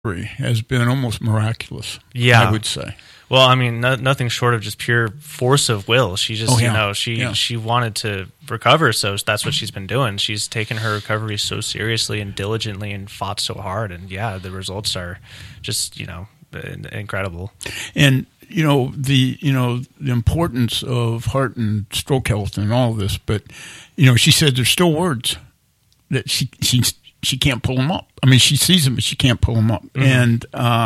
has been almost miraculous. Yeah. I would say. Well, I mean, nothing short of just pure force of will. She just, she wanted to recover, so that's what she's been doing. She's taken her recovery so seriously and diligently and fought so hard, and the results are just, incredible. And the importance of heart and stroke health and all of this, but she said there's still words that she can't pull them up. I mean, she sees them, but she can't pull them up, and.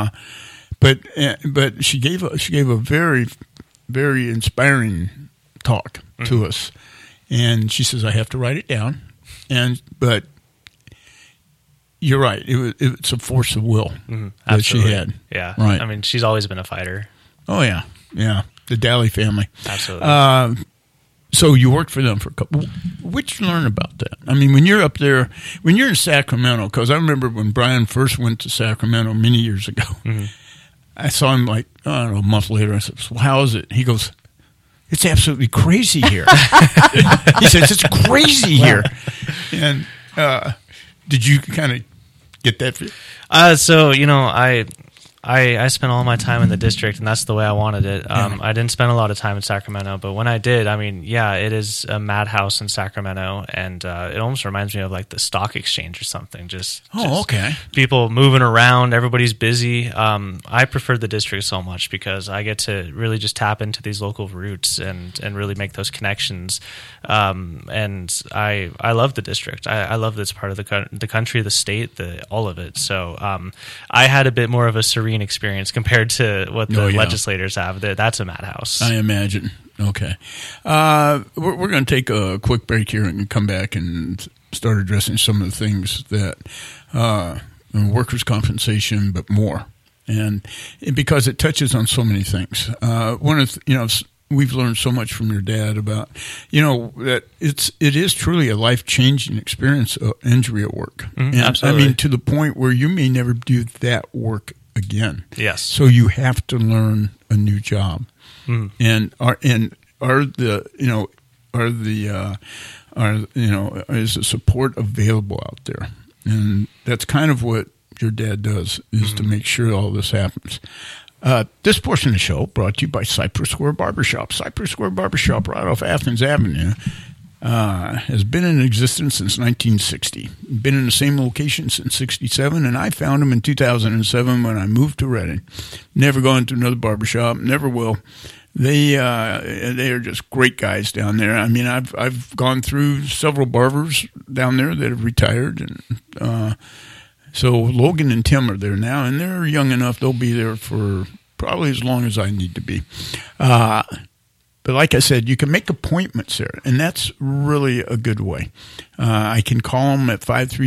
But she gave a very, very inspiring talk to us, and she says I have to write it down, but you're right, it's a force of will that she had. Yeah, right. I mean, she's always been a fighter. Oh yeah, the Daly family, absolutely. So you worked for them for a couple. What'd you learn about that? I mean, when you're up there, when you're in Sacramento, because I remember when Brian first went to Sacramento many years ago. I saw him a month later. I said, "So how is it?" He goes, "It's absolutely crazy here." He says, "It's crazy here." And did you kind of get that? So I spent all my time in the district, and that's the way I wanted it. I didn't spend a lot of time in Sacramento, but when I did, I mean, it is a madhouse in Sacramento, and it almost reminds me of like the stock exchange or something. Just people moving around, everybody's busy. I prefer the district so much because I get to really just tap into these local roots and really make those connections. And I love the district. I love this part of the country, the state, all of it. So I had a bit more of a serene experience compared to what the legislators have. That's a madhouse. I imagine. Okay. We're going to take a quick break here and come back and start addressing some of the things that workers' compensation, but more. And because it touches on so many things. One of we've learned so much from your dad about, that it is truly a life-changing experience, injury at work. And, absolutely. I mean, to the point where you may never do that work again. Yes. So you have to learn a new job. And is the support available out there? And that's kind of what your dad does, is to make sure all this happens. This portion of the show brought to you by Cypress Square Barbershop. Cypress Square Barbershop right off Athens Avenue has been in existence since 1960. Been in the same location since 67, and I found them in 2007 when I moved to Redding. Never gone to another barbershop, never will. They are just great guys down there. I mean, I've gone through several barbers down there that have retired, and so Logan and Tim are there now, and they're young enough. They'll be there for probably as long as I need to be. But like I said, you can make appointments there, and that's really a good way. I can call them at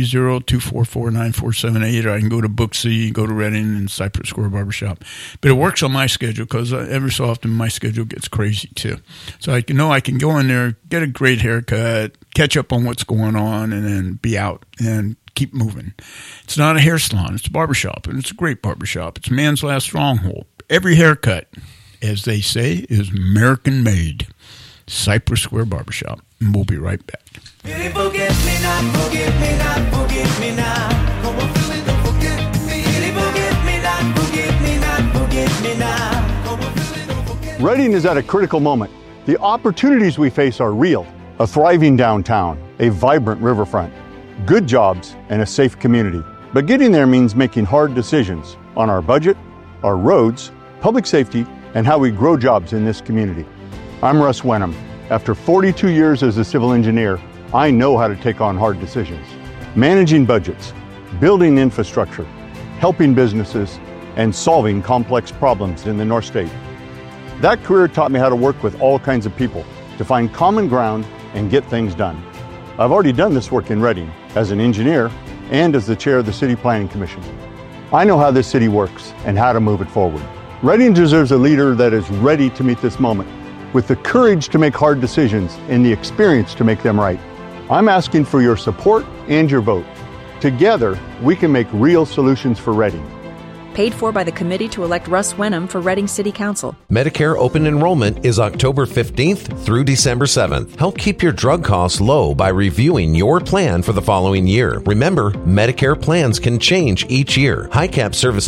530-244-9478, or I can go to Booksy, go to Redding and Cypress Square Barbershop. But it works on my schedule because every so often my schedule gets crazy too. So I can go in there, get a great haircut, catch up on what's going on, and then be out and keep moving. It's not a hair salon. It's a barbershop, and it's a great barbershop. It's man's last stronghold. Every haircut, as they say, is American made. Cypress Square Barbershop. And we'll be right back. Forget me not, forget me not, forget me not. Come on, feel it, don't forget me. Forget me not, forget me not, forget me not. Come on, feel it, don't forget me. Redding is at a critical moment. The opportunities we face are real. A thriving downtown, a vibrant riverfront, good jobs, and a safe community. But getting there means making hard decisions on our budget, our roads, public safety, and how we grow jobs in this community. I'm Russ Wenham. After 42 years as a civil engineer, I know how to take on hard decisions. Managing budgets, building infrastructure, helping businesses, and solving complex problems in the North State. That career taught me how to work with all kinds of people to find common ground and get things done. I've already done this work in Redding as an engineer and as the chair of the City Planning Commission. I know how this city works and how to move it forward. Redding deserves a leader that is ready to meet this moment, with the courage to make hard decisions and the experience to make them right. I'm asking for your support and your vote. Together, we can make real solutions for Redding. Paid for by the committee to elect Russ Wenham for Reading City Council. Medicare open enrollment is October 15th through December 7th. Help keep your drug costs low by reviewing your plan for the following year. Remember, Medicare plans can change each year. HICAP services